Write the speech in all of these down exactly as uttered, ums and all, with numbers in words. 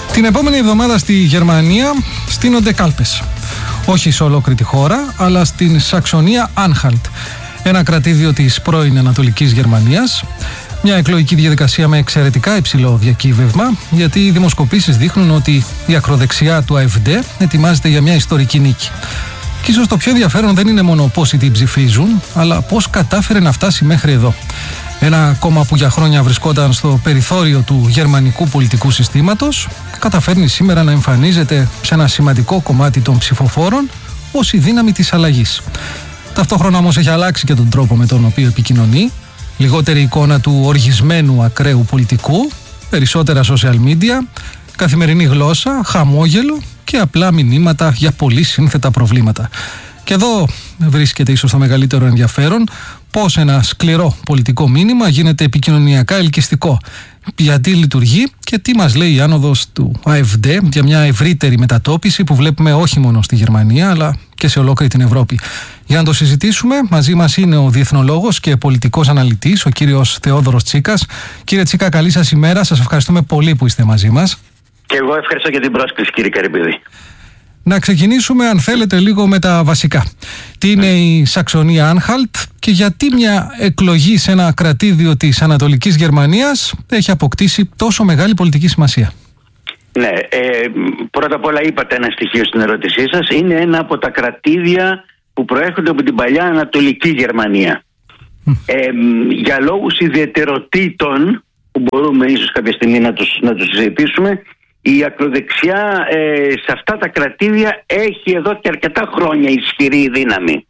Την επόμενη εβδομάδα στη Γερμανία στείνονται κάλπες. Όχι σε ολόκληρη τη χώρα, αλλά στην Σαξονία Άνχαλτ, ένα κρατήδιο της πρώην Ανατολικής Γερμανίας. Μια εκλογική διαδικασία με εξαιρετικά υψηλό διακύβευμα, γιατί οι δημοσκοπήσεις δείχνουν ότι η ακροδεξιά του AfD ετοιμάζεται για μια ιστορική νίκη. Και ίσως το πιο ενδιαφέρον δεν είναι μόνο πόσοι την ψηφίζουν, αλλά πώς κατάφερε να φτάσει μέχρι εδώ. Ένα κόμμα που για χρόνια βρισκόταν στο περιθώριο του γερμανικού πολιτικού συστήματος, καταφέρνει σήμερα να εμφανίζεται σε ένα σημαντικό κομμάτι των ψηφοφόρων ως η δύναμη της αλλαγής. Ταυτόχρονα όμως έχει αλλάξει και τον τρόπο με τον οποίο επικοινωνεί. Λιγότερη εικόνα του οργισμένου ακραίου πολιτικού, περισσότερα social media, καθημερινή γλώσσα, χαμόγελο και απλά μηνύματα για πολύ σύνθετα προβλήματα. Και εδώ βρίσκεται ίσως το μεγαλύτερο ενδιαφέρον, πώς ένα σκληρό πολιτικό μήνυμα γίνεται επικοινωνιακά ελκυστικό. Γιατί λειτουργεί και τι μας λέει η άνοδος του AfD για μια ευρύτερη μετατόπιση που βλέπουμε όχι μόνο στη Γερμανία αλλά και σε ολόκληρη την Ευρώπη. Για να το συζητήσουμε, μαζί μας είναι ο διεθνολόγος και πολιτικός αναλυτής, ο κύριος Θεόδωρος Τσίκας. Κύριε Τσίκα, καλή σας ημέρα. Σας ευχαριστούμε πολύ που είστε μαζί μας. Και εγώ ευχαριστώ για την πρόσκληση, κύριε Καρυπίδη. Να ξεκινήσουμε, αν θέλετε, λίγο με τα βασικά. Τι είναι η Σαξονία Άνχαλτ και γιατί μια εκλογή σε ένα κρατήδιο της Ανατολικής Γερμανίας έχει αποκτήσει τόσο μεγάλη πολιτική σημασία? Ναι, ε, πρώτα απ' όλα είπατε ένα στοιχείο στην ερώτησή σας. Είναι ένα από τα κρατήδια που προέρχονται από την παλιά Ανατολική Γερμανία. Ε, για λόγους ιδιαιτεροτήτων που μπορούμε ίσως κάποια στιγμή να τους, να τους συζητήσουμε, η ακροδεξιά ε, σε αυτά τα κρατήδια έχει εδώ και αρκετά χρόνια ισχυρή δύναμη.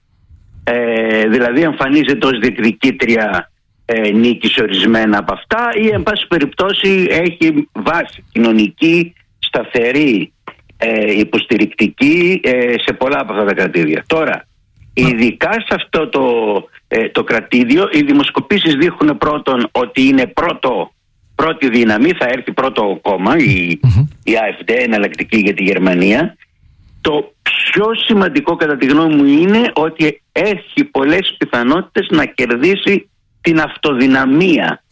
Ε, δηλαδή εμφανίζεται ως διεκδικήτρια ε, νίκη σε ορισμένα από αυτά ή εν πάση περιπτώσει έχει βάση κοινωνική, σταθερή, ε, υποστηρικτική ε, σε πολλά από αυτά τα κρατήδια. Τώρα, ειδικά σε αυτό το, ε, το κρατήδιο οι δημοσκοπήσεις δείχνουν πρώτον ότι είναι πρώτο πρώτη δύναμη, θα έρθει πρώτο κόμμα, η, mm-hmm. η AfD, εναλλακτική για τη Γερμανία. Το πιο σημαντικό κατά τη γνώμη μου είναι ότι έχει πολλές πιθανότητες να κερδίσει την αυτοδυναμία.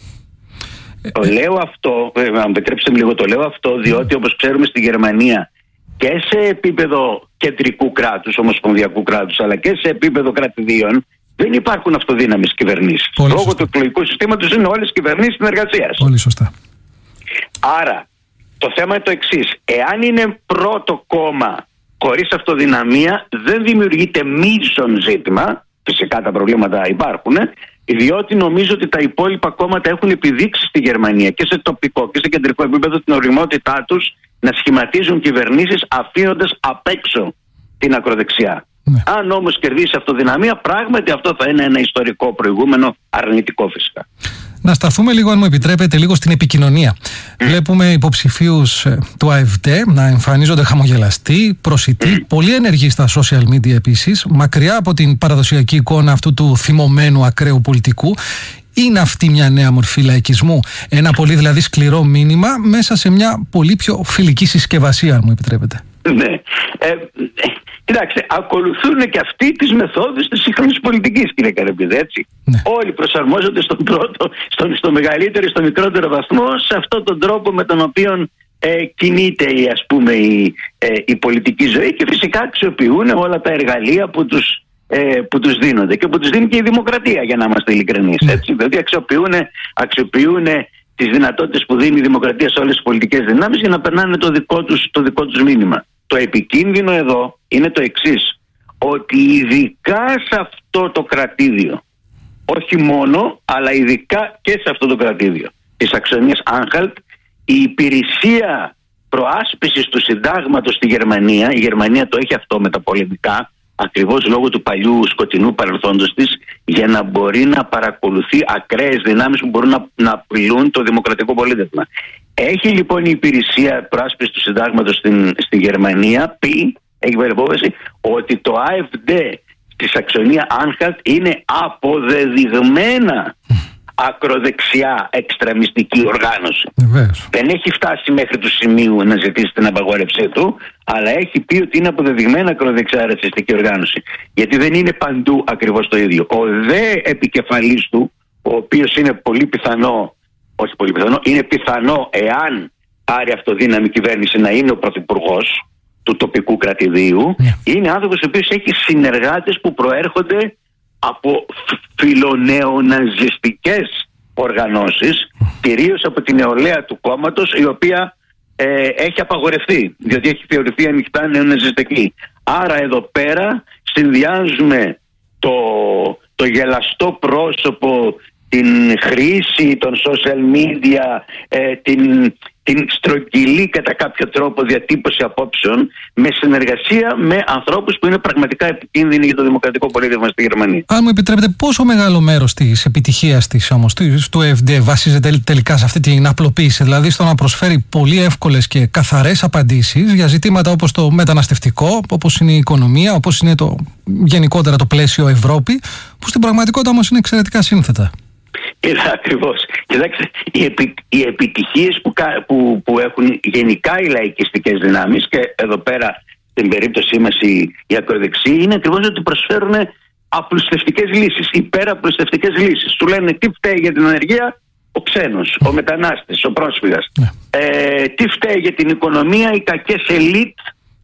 Ε, το λέω αυτό, ε, αν επιτρέψτε λίγο το λέω αυτό, διότι όπως ξέρουμε στη Γερμανία και σε επίπεδο κεντρικού κράτους, ομοσπονδιακού κράτους, αλλά και σε επίπεδο κρατηδίων, δεν υπάρχουν αυτοδύναμες κυβερνήσεις. Λόγω του εκλογικού συστήματος είναι όλες κυβερνήσεις συνεργασίας. Πολύ σωστά. Άρα, το θέμα είναι το εξής. Εάν είναι πρώτο κόμμα χωρίς αυτοδυναμία, δεν δημιουργείται μείζον ζήτημα. Φυσικά τα προβλήματα υπάρχουν, διότι νομίζω ότι τα υπόλοιπα κόμματα έχουν επιδείξει στη Γερμανία και σε τοπικό και σε κεντρικό επίπεδο την οριμότητά τους να σχηματίζουν κυβερνήσεις αφήνοντας απ' έξω την ακροδεξιά. Ναι. Αν όμως κερδίσει αυτοδυναμία, πράγματι αυτό θα είναι ένα ιστορικό προηγούμενο, αρνητικό φυσικά. Να σταθούμε λίγο, αν μου επιτρέπετε, λίγο στην επικοινωνία. Mm. Βλέπουμε υποψηφίους του AfD να εμφανίζονται χαμογελαστοί, προσιτοί, mm. πολύ ενεργοί στα social media επίσης, μακριά από την παραδοσιακή εικόνα αυτού του θυμωμένου ακραίου πολιτικού. Είναι αυτή μια νέα μορφή λαϊκισμού? Ένα πολύ δηλαδή σκληρό μήνυμα μέσα σε μια πολύ πιο φιλική συσκευασία, αν μου επιτρέπετε. Ναι. Ε, Κοιτάξτε, ακολουθούν και αυτοί τις μεθόδους της σύγχρονης πολιτικής, κύριε Καρυπίδη, έτσι. Ναι. Όλοι προσαρμόζονται στον πρώτο, στον, στο μεγαλύτερο ή στο μικρότερο βαθμό σε αυτόν τον τρόπο με τον οποίο ε, κινείται η, ας πούμε, η, ε, η πολιτική ζωή και φυσικά αξιοποιούν όλα τα εργαλεία που τους, ε, που τους δίνονται και που τους δίνει και η δημοκρατία, για να είμαστε ειλικρινείς. Ναι. Έτσι. Δηλαδή αξιοποιούν, αξιοποιούν τις δυνατότητες που δίνει η δημοκρατία σε όλες τις πολιτικές δυνάμεις για να περνάνε το δικό τους, το δικό τους μήνυμα. Το επικίνδυνο εδώ είναι το εξής, ότι ειδικά σε αυτό το κρατήδιο, όχι μόνο, αλλά ειδικά και σε αυτό το κρατήδιο της Σαξονίας Άνχαλτ, η υπηρεσία προάσπισης του συντάγματος στη Γερμανία, η Γερμανία το έχει αυτό με τα πολεμικά, ακριβώς λόγω του παλιού σκοτεινού παρελθόντος της, για να μπορεί να παρακολουθεί ακραίες δυνάμεις που μπορούν να, να απειλούν το δημοκρατικό πολίτευμα. Έχει λοιπόν η υπηρεσία προάσπισης του συντάγματος στην, στη Γερμανία πει, έχει υπόθεση, ότι το AfD στη Σαξονία Άνχαλτ είναι αποδεδειγμένα ακροδεξιά εξτρεμιστική οργάνωση. Βεβαίως. Δεν έχει φτάσει μέχρι του σημείου να ζητήσει την απαγόρευσή του, αλλά έχει πει ότι είναι αποδεδειγμένα ακροδεξιά ρατσιστική οργάνωση. Γιατί δεν είναι παντού ακριβώς το ίδιο. Ο δε επικεφαλής του, ο οποίος είναι πολύ πιθανό, όχι πολύ πιθανό, είναι πιθανό εάν πάρει αυτοδύναμη κυβέρνηση να είναι ο πρωθυπουργός του τοπικού κρατηδίου. Yeah. Είναι άνθρωπος ο οποίος έχει συνεργάτες που προέρχονται από φιλονεοναζιστικές οργανώσεις, mm. κυρίως από την νεολαία του κόμματος, η οποία ε, έχει απαγορευτεί, διότι έχει θεωρηθεί ανοιχτά νεοναζιστική. Άρα εδώ πέρα συνδυάζουμε το, το γελαστό πρόσωπο, την χρήση των social media, ε, την, την στρογγυλή κατά κάποιο τρόπο διατύπωση απόψεων, με συνεργασία με ανθρώπους που είναι πραγματικά επικίνδυνοι για το δημοκρατικό πολίτευμα στη Γερμανία. Αν μου επιτρέπετε, πόσο μεγάλο μέρος της επιτυχίας της όμως του ΕΦΔ βασίζεται τελικά σε αυτή την απλοποίηση, δηλαδή στο να προσφέρει πολύ εύκολες και καθαρές απαντήσεις για ζητήματα όπως το μεταναστευτικό, όπως είναι η οικονομία, όπως είναι το, γενικότερα το πλαίσιο Ευρώπη, που στην πραγματικότητα όμως είναι εξαιρετικά σύνθετα? Είδα ακριβώς. Κοιτάξτε, οι, επι, οι επιτυχίες που, που, που έχουν γενικά οι λαϊκιστικές δυνάμεις, και εδώ πέρα στην περίπτωσή μας οι, οι ακροδεξιοί, είναι ακριβώς ότι προσφέρουν απλουστευτικές λύσεις, υπεραπλουστευτικές λύσεις. Του λένε τι φταίει για την ανεργία? Ο ξένος, ο μετανάστης, ο πρόσφυγας. Ε, τι φταίει για την οικονομία? Οι κακές ελίτ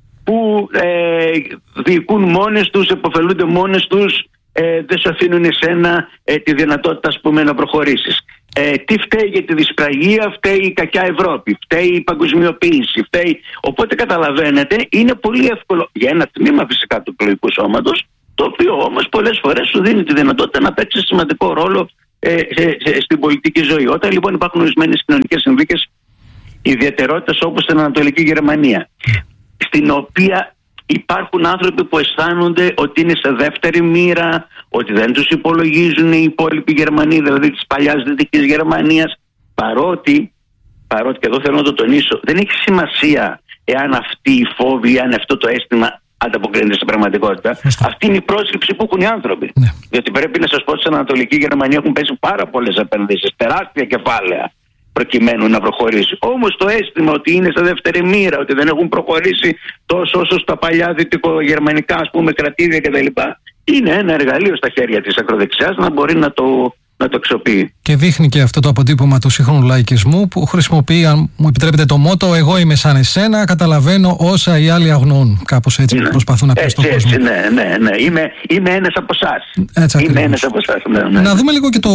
που ε, διοικούν μόνες τους, επωφελούνται μόνες τους, Ε, δεν σου αφήνουν εσένα ε, τη δυνατότητα, ας πούμε, να προχωρήσεις. Ε, τι φταίει για τη δυσπραγία? Φταίει η κακιά Ευρώπη, φταίει η παγκοσμιοποίηση, φταίει... Οπότε καταλαβαίνετε, είναι πολύ εύκολο για ένα τμήμα φυσικά του εκλογικού σώματος, το οποίο όμως πολλές φορές σου δίνει τη δυνατότητα να παίξει σημαντικό ρόλο ε, σε, σε, στην πολιτική ζωή. Όταν λοιπόν υπάρχουν ορισμένες κοινωνικές συνθήκες ιδιαιτερότητες, όπως στην Ανατολική Γερμανία, στην οποία υπάρχουν άνθρωποι που αισθάνονται ότι είναι σε δεύτερη μοίρα, ότι δεν τους υπολογίζουν οι υπόλοιποι Γερμανοί, δηλαδή της παλιάς Δυτικής Γερμανίας, παρότι, παρότι και εδώ θέλω να το τονίσω, δεν έχει σημασία εάν αυτή η φόβη, εάν αυτό το αίσθημα ανταποκρίνεται στην πραγματικότητα. Αυτή είναι η πρόσληψη που έχουν οι άνθρωποι. Ναι. Διότι πρέπει να σας πω ότι στην Ανατολική Γερμανία έχουν πέσει πάρα πολλές επενδύσεις, τεράστια κεφάλαια, προκειμένου να προχωρήσει. Όμως το αίσθημα ότι είναι σε δεύτερη μοίρα, ότι δεν έχουν προχωρήσει τόσο όσο στα παλιά δυτικογερμανικά, ας πούμε, κρατήδια κτλ., είναι ένα εργαλείο στα χέρια της ακροδεξιάς να μπορεί να το, να το αξιοποιεί. Και δείχνει και αυτό το αποτύπωμα του σύγχρονου λαϊκισμού, που χρησιμοποιεί, αν μου επιτρέπετε το μότο, εγώ είμαι σαν εσένα, καταλαβαίνω όσα οι άλλοι αγνοούν. Κάπως έτσι, ναι, προσπαθούν να πει στον κόσμο. Έτσι, ναι, ναι, ναι. Είμαι, είμαι ένας από εσάς. Είμαι ένας από εσάς. Ναι, ναι. Να δούμε λίγο και, το,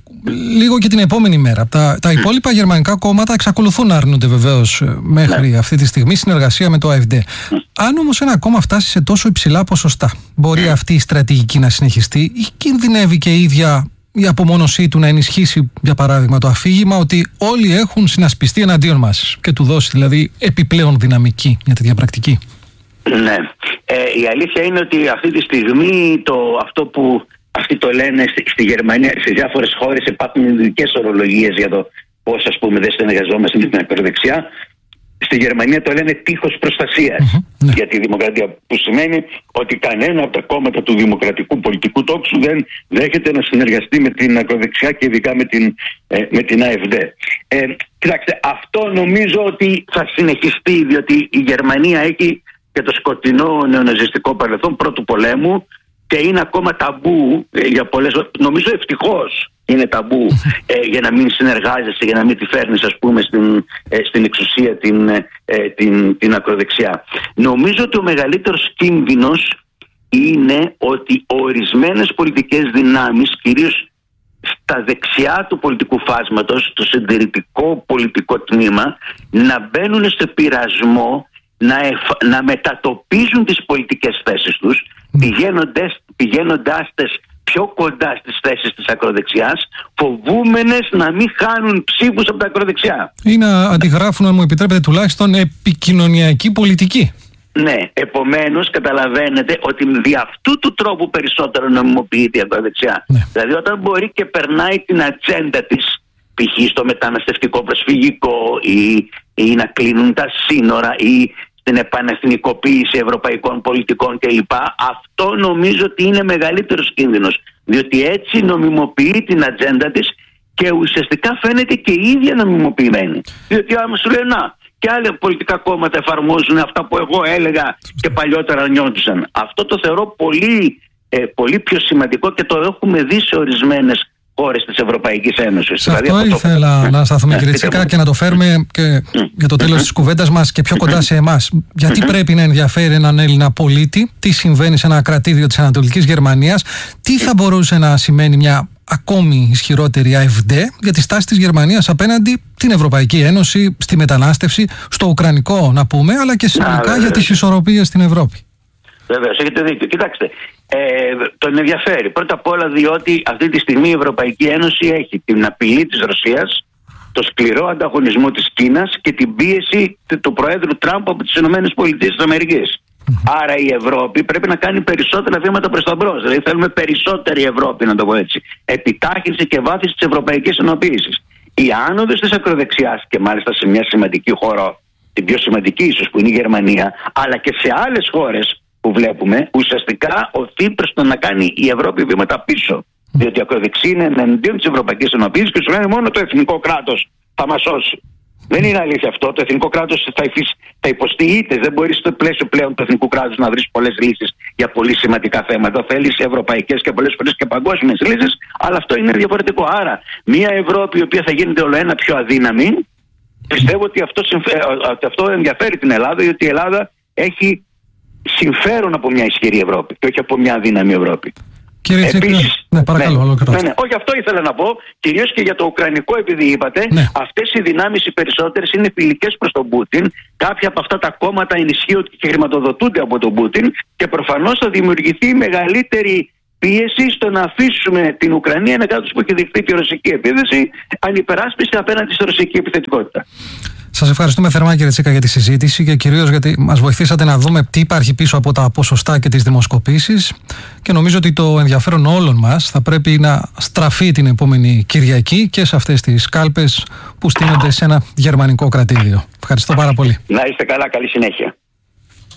λίγο και την επόμενη μέρα. Τα, τα υπόλοιπα mm. γερμανικά κόμματα εξακολουθούν να αρνούνται βεβαίως μέχρι ναι. αυτή τη στιγμή συνεργασία με το AfD. Mm. Αν όμως ένα κόμμα φτάσει σε τόσο υψηλά ποσοστά, μπορεί mm. αυτή η στρατηγική να συνεχιστεί, ή κινδυνεύει και η ίδια η απομόνωσή του να ενισχύσει, για παράδειγμα, το αφήγημα ότι όλοι έχουν συνασπιστεί εναντίον μας και του δώσει δηλαδή επιπλέον δυναμική μια τέτοια πρακτική? Ναι. Ε, η αλήθεια είναι ότι αυτή τη στιγμή το, αυτό που αυτοί το λένε στη, στη Γερμανία, σε διάφορες χώρες υπάρχουν ειδικές ορολογίες για το πώς, ας πούμε, δεν συνεργαζόμαστε με την ακροδεξιά. Στη Γερμανία το λένε τείχος προστασίας mm-hmm, ναι. για τη δημοκρατία, που σημαίνει ότι κανένα από τα κόμματα του δημοκρατικού πολιτικού τόξου δεν δέχεται να συνεργαστεί με την ακροδεξιά και ειδικά με την, ε, με την AfD. Ε, κοιτάξτε, αυτό νομίζω ότι θα συνεχιστεί, διότι η Γερμανία έχει και το σκοτεινό νεοναζιστικό παρελθόν πρώτου πολέμου και είναι ακόμα ταμπού ε, για πολλές, νομίζω ευτυχώς είναι ταμπού ε, για να μην συνεργάζεσαι, για να μην τη φέρνεις, ας πούμε, στην, ε, στην εξουσία την, ε, την, την ακροδεξιά. Νομίζω ότι ο μεγαλύτερος κίνδυνος είναι ότι ορισμένες πολιτικές δυνάμεις, κυρίως στα δεξιά του πολιτικού φάσματος, το συντηρητικό πολιτικό τμήμα, να μπαίνουν σε πειρασμό να, εφ, να μετατοπίζουν τις πολιτικές θέσεις τους, πηγαίνοντας, πηγαίνοντάς τες πιο κοντά στις θέσεις της ακροδεξιάς, φοβούμενες να μην χάνουν ψήφους από τα ακροδεξιά. Ή να αντιγράφουν, αν μου επιτρέπετε, τουλάχιστον επικοινωνιακή πολιτική. Ναι, επομένως καταλαβαίνετε ότι δι' αυτού του τρόπου περισσότερο νομιμοποιείται η ακροδεξιά. Ναι. Δηλαδή όταν μπορεί και περνάει την ατζέντα της, π.χ. στο μεταναστευτικό προσφυγικό, ή, ή να κλείνουν τα σύνορα, ή την επανεθνικοποίηση ευρωπαϊκών πολιτικών κλπ. Αυτό νομίζω ότι είναι μεγαλύτερος κίνδυνος, διότι έτσι νομιμοποιεί την ατζέντα της και ουσιαστικά φαίνεται και η ίδια νομιμοποιημένη. Διότι άμα σου λέει να, και άλλα πολιτικά κόμματα εφαρμόζουν αυτά που εγώ έλεγα και παλιότερα νιώθουσαν. Αυτό το θεωρώ πολύ, ε, πολύ πιο σημαντικό και το έχουμε δει σε ορισμένες χώρες της Ευρωπαϊκής Ένωσης. Σε δηλαδή, αυτό αυτό ήθελα το... να σταθούμε, ναι, κύριε Τσίκα, και να το φέρουμε και mm. για το τέλος mm-hmm. της κουβέντας μας και πιο κοντά σε εμάς. Γιατί mm-hmm. πρέπει να ενδιαφέρει έναν Έλληνα πολίτη, τι συμβαίνει σε ένα κρατήδιο της Ανατολικής Γερμανίας, τι θα μπορούσε να σημαίνει μια ακόμη ισχυρότερη AfD για τη στάση της Γερμανίας απέναντι την Ευρωπαϊκή Ένωση, στη μετανάστευση, στο ουκρανικό να πούμε, αλλά και συνολικά για τις ισορροπίες στην Ευρώπη. Βεβαίως, έχετε δίκιο. Κοιτάξτε, ε, τον ενδιαφέρει πρώτα απ' όλα διότι αυτή τη στιγμή η Ευρωπαϊκή Ένωση έχει την απειλή της Ρωσίας, το σκληρό ανταγωνισμό της Κίνας και την πίεση του Προέδρου Τραμπ από τις Ηνωμένες Πολιτείες της Αμερικής. Mm-hmm. Άρα η Ευρώπη πρέπει να κάνει περισσότερα βήματα προς τα μπρος. Δηλαδή θέλουμε περισσότερη Ευρώπη, να το πω έτσι. Επιτάχυνση και βάθηση της ευρωπαϊκής ενοποίησης. Η άνοδος της ακροδεξιάς και μάλιστα σε μια σημαντική χώρα, την πιο σημαντική ίσως που είναι η Γερμανία, αλλά και σε άλλες χώρες που βλέπουμε, ουσιαστικά οθεί προς το να κάνει η Ευρώπη βήματα πίσω. Mm. Διότι η ακροδεξιά είναι εναντίον της ευρωπαϊκής ενοποίησης και σου λένε μόνο το εθνικό κράτος θα μας σώσει. Δεν είναι αλήθεια αυτό. Το εθνικό κράτος θα, θα υποστεί ήττες. Δεν μπορεί στο πλαίσιο πλέον του εθνικού κράτους να βρει πολλές λύσεις για πολύ σημαντικά θέματα. Θέλει ευρωπαϊκές και πολλές φορές και παγκόσμιες λύσεις, αλλά αυτό είναι διαφορετικό. Άρα, μια Ευρώπη η οποία θα γίνεται όλο ένα πιο αδύναμη, πιστεύω ότι αυτό, ότι αυτό ενδιαφέρει την Ελλάδα, διότι η Ελλάδα έχει συμφέρον από μια ισχυρή Ευρώπη και όχι από μια αδύναμη Ευρώπη. Κύριε Επίσης, ναι, παρακαλώ, ναι, ναι, ναι, όχι, αυτό ήθελα να πω, κυρίως και για το ουκρανικό, επειδή είπατε, ναι. Αυτές οι δυνάμεις οι περισσότερες είναι φιλικές προς τον Πούτιν. Κάποια από αυτά τα κόμματα ενισχύονται και χρηματοδοτούνται από τον Πούτιν και προφανώς θα δημιουργηθεί μεγαλύτερη πίεση στο να αφήσουμε την Ουκρανία, ένα κράτος που έχει δεχτεί τη ρωσική επίθεση, ανυπεράσπιση απέναντι στη ρωσική επιθετικότητα. Σας ευχαριστούμε θερμά, κύριε Τσίκα, για τη συζήτηση και κυρίως γιατί μας βοηθήσατε να δούμε τι υπάρχει πίσω από τα ποσοστά και τις δημοσκοπήσεις, και νομίζω ότι το ενδιαφέρον όλων μας θα πρέπει να στραφεί την επόμενη Κυριακή και σε αυτές τις κάλπες που στείνονται σε ένα γερμανικό κρατήδιο. Ευχαριστώ πάρα πολύ. Να είστε καλά, καλή συνέχεια.